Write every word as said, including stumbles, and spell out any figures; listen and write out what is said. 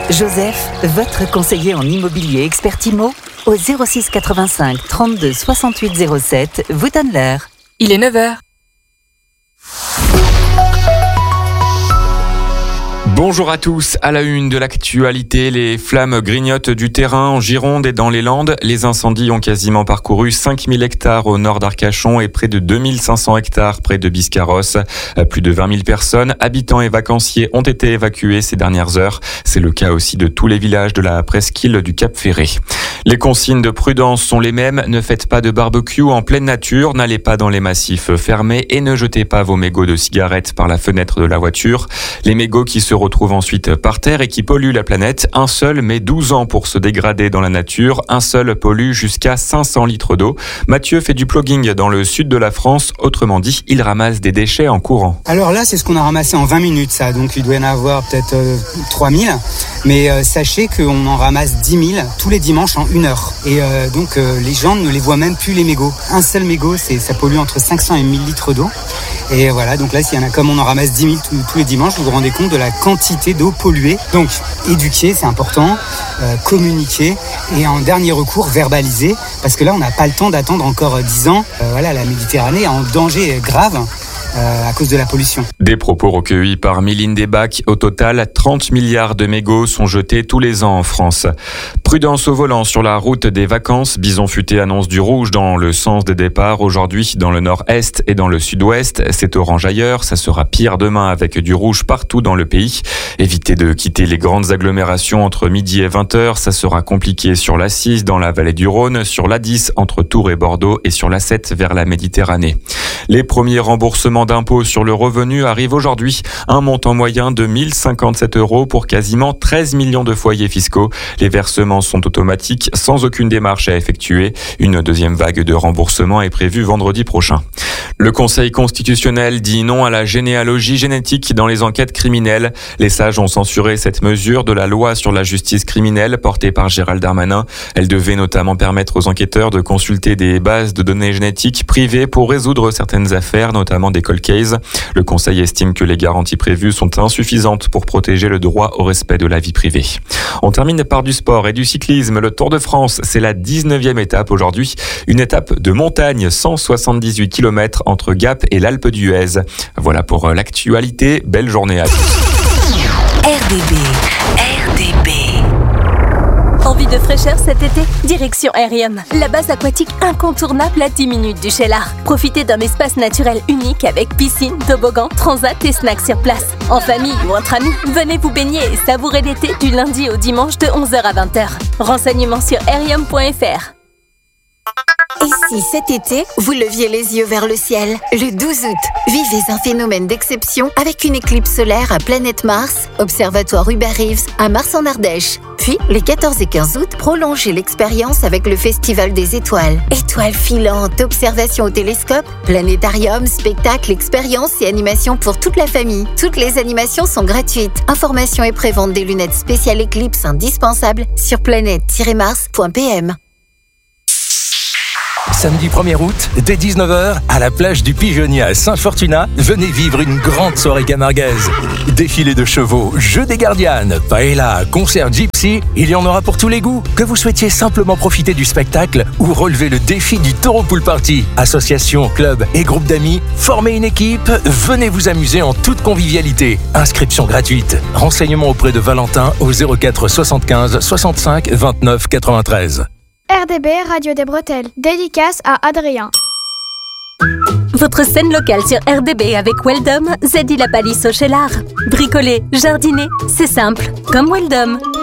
Joseph, votre conseiller en immobilier expert IMO, au zéro six quatre-vingt-cinq trente-deux soixante-huit zéro sept, vous donne l'heure. Il est neuf heures. Bonjour à tous, à la une de l'actualité, les flammes grignotent du terrain en Gironde et dans les Landes. Les incendies ont quasiment parcouru cinq mille hectares au nord d'Arcachon et près de deux mille cinq cents hectares près de Biscarrosse. Plus de vingt mille personnes, habitants et vacanciers ont été évacués ces dernières heures. C'est le cas aussi de tous les villages de la presqu'île du Cap Ferré. Les consignes de prudence sont les mêmes. Ne faites pas de barbecue en pleine nature, n'allez pas dans les massifs fermés et ne jetez pas vos mégots de cigarettes par la fenêtre de la voiture. Les mégots qui se retrouvent ensuite par terre et qui polluent la planète. Un seul met douze ans pour se dégrader dans la nature. Un seul pollue jusqu'à cinq cents litres d'eau. Mathieu fait du plogging dans le sud de la France. Autrement dit, il ramasse des déchets en courant. Alors là, c'est ce qu'on a ramassé en vingt minutes, ça. Donc il doit y en avoir peut-être euh, trois mille. Mais euh, sachez qu'on en ramasse dix mille tous les dimanches en une heure. Et euh, donc euh, les gens ne les voient même plus, les mégots. Un seul mégot, c'est, ça pollue entre cinq cents et mille litres d'eau. Et voilà, donc là, s'il y en a, comme on en ramasse dix mille tous, tous les dimanches, vous vous rendez compte de la quantité d'eau polluée. Donc, éduquer, c'est important, euh, communiquer et en dernier recours, verbaliser, parce que là, on n'a pas le temps d'attendre encore dix ans. Euh, voilà, la Méditerranée est en danger grave. Euh, à cause de la pollution. Des propos recueillis par Mylène Desbacs. Au total, trente milliards de mégots sont jetés tous les ans en France. Prudence au volant sur la route des vacances. Bison Futé annonce du rouge dans le sens des départs. Aujourd'hui, dans le nord-est et dans le sud-ouest, c'est orange ailleurs. Ça sera pire demain avec du rouge partout dans le pays. Évitez de quitter les grandes agglomérations entre midi et vingt heures. Ça sera compliqué sur l'A six dans la vallée du Rhône, sur l'A dix entre Tours et Bordeaux et sur l'A sept vers la Méditerranée. Les premiers remboursements d'impôts sur le revenu arrive aujourd'hui. Un montant moyen de mille cinquante-sept euros pour quasiment treize millions de foyers fiscaux. Les versements sont automatiques, sans aucune démarche à effectuer. Une deuxième vague de remboursement est prévue vendredi prochain. Le Conseil constitutionnel dit non à la généalogie génétique dans les enquêtes criminelles. Les sages ont censuré cette mesure de la loi sur la justice criminelle portée par Gérald Darmanin. Elle devait notamment permettre aux enquêteurs de consulter des bases de données génétiques privées pour résoudre certaines affaires, notamment des cold cases. Le Conseil estime que les garanties prévues sont insuffisantes pour protéger le droit au respect de la vie privée. On termine par du sport et du cyclisme. Le Tour de France, c'est la dix-neuvième étape aujourd'hui. Une étape de montagne, cent soixante-dix-huit kilomètres entre Gap et l'Alpe d'Huez. Voilà pour l'actualité. Belle journée à tous. R D B. R D B. Envie de fraîcheur cet été? Direction Aerium, la base aquatique incontournable à dix minutes du Cheylard. Profitez d'un espace naturel unique avec piscine, toboggan, transat et snacks sur place. En famille ou entre amis, venez vous baigner et savourer l'été du lundi au dimanche de onze heures à vingt heures. Renseignements sur aerium point f r. Et si cet été, vous leviez les yeux vers le ciel? Le douze août, vivez un phénomène d'exception avec une éclipse solaire à Planète Mars, Observatoire Hubert Reeves à Mars en Ardèche. Puis, les quatorze et quinze août, prolongez l'expérience avec le Festival des Étoiles. Étoiles filantes, observations au télescope, planétarium, spectacles, expériences et animations pour toute la famille. Toutes les animations sont gratuites. Informations et prévente des lunettes spéciales éclipse indispensables sur planète tiret mars point p m. Samedi premier août, dès dix-neuf heures, à la plage du Pigeonnier à Saint-Fortuna, venez vivre une grande soirée camarguaise. Défilé de chevaux, jeux des gardianes, paella, concert gypsy, il y en aura pour tous les goûts. Que vous souhaitiez simplement profiter du spectacle ou relever le défi du Taureau Pool Party. Association, club et groupe d'amis, formez une équipe, venez vous amuser en toute convivialité. Inscription gratuite. Renseignements auprès de Valentin au zéro quatre soixante-quinze soixante-cinq vingt-neuf quatre-vingt-treize. R D B, Radio des Bretelles. Dédicace à Adrien. Votre scène locale sur R D B avec Weldom, Zeddy la Palisse au Cheylard. Bricoler, jardiner, c'est simple, comme Weldom.